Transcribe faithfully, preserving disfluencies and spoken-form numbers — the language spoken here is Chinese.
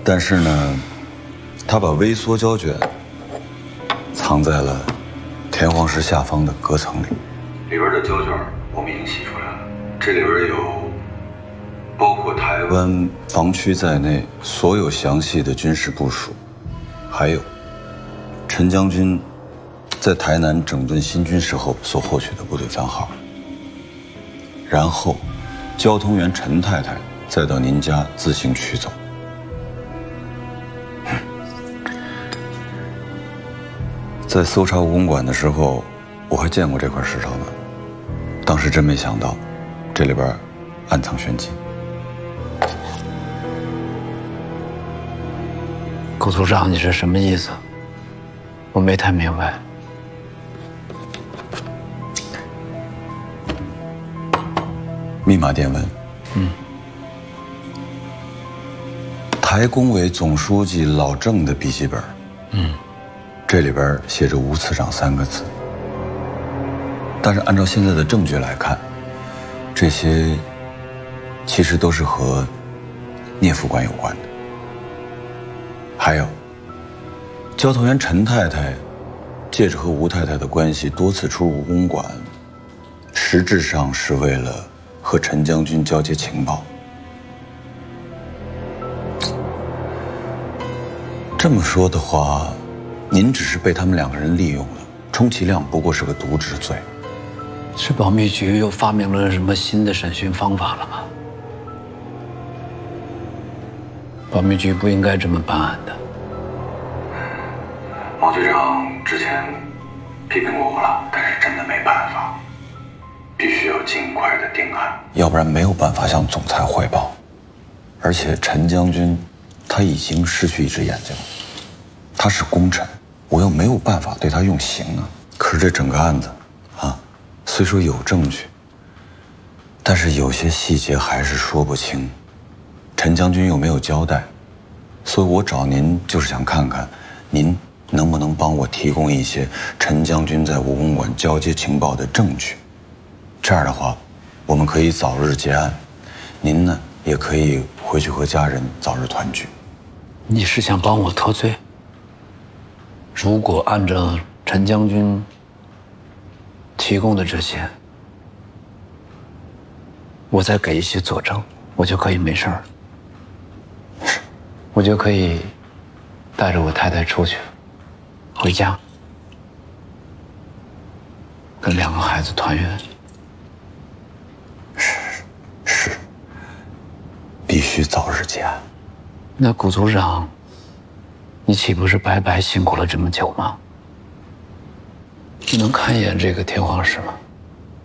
但是呢，他把微缩胶卷藏在了田黄石下方的隔层里。里边的胶卷我们已经洗出来了，这里边有包括台湾防区在内所有详细的军事部署，还有陈将军在台南整顿新军时候所获取的部队番号。然后，交通员陈太太再到您家自行取走。在搜查武公馆的时候，我还见过这块石头呢。当时真没想到，这里边暗藏玄机。 顾组长，你是什么意思？我没太明白。 密码电文。 嗯。 台工委总书记老郑的笔记本。 嗯。 这里边写着吴次长三个字。但是按照现在的证据来看，这些其实都是和聂副官有关的。还有，交通员陈太太借着和吴太太的关系多次出入公馆，实质上是为了和陈将军交接情报。这么说的话，您只是被他们两个人利用了，充其量不过是个渎职罪。 是保密局又发明了什么新的审讯方法了吗？保密局不应该这么办案的。 毛局长之前批评过我了，但是真的没办法，必须要尽快的定案，要不然没有办法向总裁汇报。而且陈将军他已经失去一只眼睛了，他是功臣，我又没有办法对他用刑啊。可是这整个案子啊，虽说有证据，但是有些细节还是说不清，陈将军又没有交代，所以我找您就是想看看您能不能帮我提供一些陈将军在武公馆交接情报的证据。这样的话，我们可以早日结案，您呢也可以回去和家人早日团聚。 你是想帮我脱罪？如果按照陈将军提供的这些，我再给一些佐证，我就可以没事儿，我就可以带着我太太出去，回家，跟两个孩子团圆。 是是，必须早日结案。 那顾组长，你岂不是白白辛苦了这么久吗？你能看一眼这个天皇石吗？